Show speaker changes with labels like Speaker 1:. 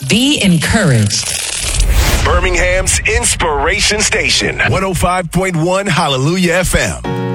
Speaker 1: Be encouraged.
Speaker 2: Birmingham's Inspiration Station, 105.1 Hallelujah FM.